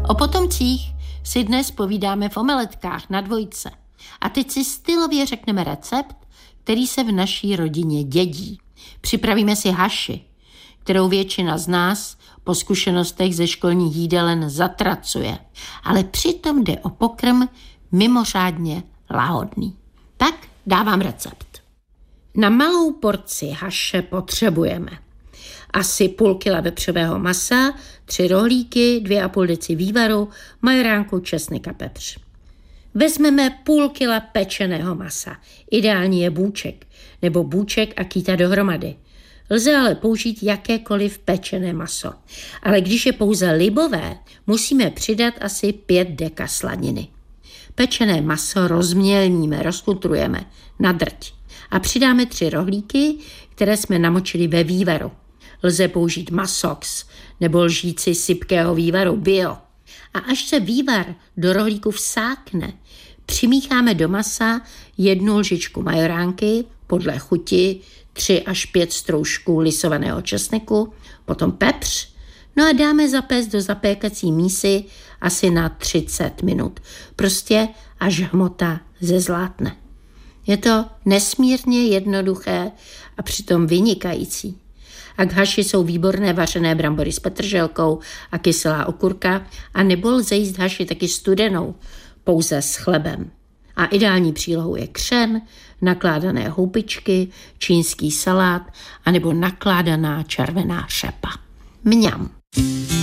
O potomcích si dnes povídáme v omeletkách na Dvojce. A teď si stylově řekneme recept, který se v naší rodině dědí. Připravíme si haši, kterou většina z nás po zkušenostech ze školních jídelen zatracuje. Ale přitom jde o pokrm mimořádně lahodný. Tak dávám recept. Na malou porci haše potřebujeme asi půl kila vepřového masa, 3 rohlíky, 2,5 deci vývaru, majoránku, česnek a pepř. Vezmeme půl kila pečeného masa. Ideální je bůček nebo bůček a kýta dohromady. Lze ale použít jakékoliv pečené maso. Ale když je pouze libové, musíme přidat asi 5 deka slaniny. Pečené maso rozmělníme, rozkutrujeme na drť a přidáme 3 rohlíky, které jsme namočili ve vývaru. Lze použít masox nebo lžíci sypkého vývaru bio. A až se vývar do rohlíku vsákne, přimícháme do masa 1 lžičku majoránky, podle chuti 3 až 5 stroužků lisovaného česneku, potom pepř, no a dáme zapéct do zapékací mísy asi na 30 minut. Prostě až hmota zezlátne. Je to nesmírně jednoduché a přitom vynikající. A k haši jsou výborné vařené brambory s petrželkou a kyselá okurka, a nebo lze jíst haši taky studenou, pouze s chlebem. A ideální přílohou je křen, nakládané houpičky, čínský salát a nebo nakládaná červená řepa. Mňam.